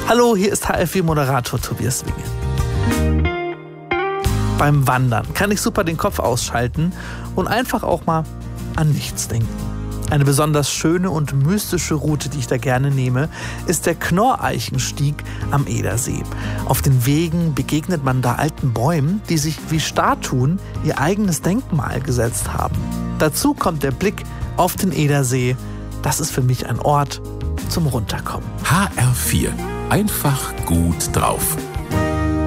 Hallo, hier ist HFW-Moderator Tobias Winge. Beim Wandern kann ich super den Kopf ausschalten und einfach auch mal an nichts denken. Eine besonders schöne und mystische Route, die ich da gerne nehme, ist der Knorreichenstieg am Edersee. Auf den Wegen begegnet man da alten Bäumen, die sich wie Statuen ihr eigenes Denkmal gesetzt haben. Dazu kommt der Blick auf den Edersee. Das ist für mich ein Ort zum Runterkommen. HR4. Einfach gut drauf.